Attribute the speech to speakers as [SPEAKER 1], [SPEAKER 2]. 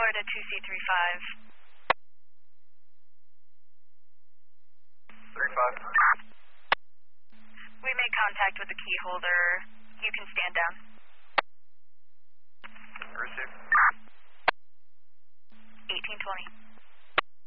[SPEAKER 1] Florida 2C35.
[SPEAKER 2] 35.
[SPEAKER 1] We made contact with the key holder. You can stand down.
[SPEAKER 2] Receive.
[SPEAKER 1] 1820.